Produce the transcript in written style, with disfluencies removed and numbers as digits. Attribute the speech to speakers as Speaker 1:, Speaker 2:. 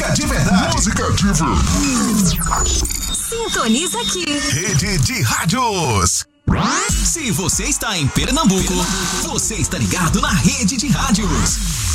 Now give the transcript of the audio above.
Speaker 1: Música de verdade.
Speaker 2: Música de verdade.
Speaker 3: Sintoniza aqui.
Speaker 1: Rede de Rádios.
Speaker 4: Se você está em Pernambuco, você está ligado na Rede de Rádios.